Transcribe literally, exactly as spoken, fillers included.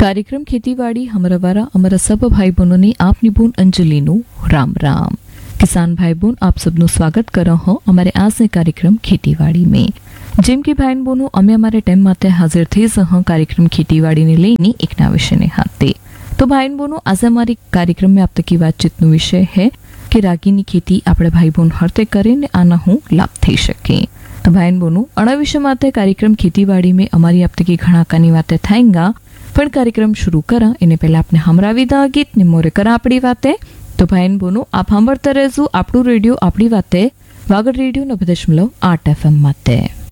कार्यक्रम खेतीवाड़ी हमारा वारा हमारा सब भाई बहनों ने आपनी बून अंजलि नु राम राम। किसान भाई बहन आप सबનું સ્વાગત કરો હો અમારે આજના કાર્યક્રમ ખેતીવાડી में। જેમ કે ભાઈ બહેનો અમે અમારે ટાઈમ માટે હાજર થઈ જહ કાર્યક્રમ ખેતીવાડીને લઈને એક ના વિષયને હાથે। તો ભાઈ બહેનો આજે અમારી કાર્યक्रम में आप तक की बातचीतનો विषय है कि रागीनी खेती આપણે ભાઈ બહેન હરતે કરીને આના હું લાભ થઈ શકે। તો ભાઈ બહેનો આના વિષય માટે કાર્યक्रम ખેતીવાડી में અમારી आप तक की घणा कानी वाते थाएंगा पण कार्यक्रम शुरू करा एने पहला आपने हमरा विदा गीत ने मोरे करा आपड़ी वाते। तो भाई बहनों आप सांभळता रहेजो आपणो रेडियो आपड़ी वाते वागड़ रेडियो नब्बे दशमलव आठ एफ एम माते।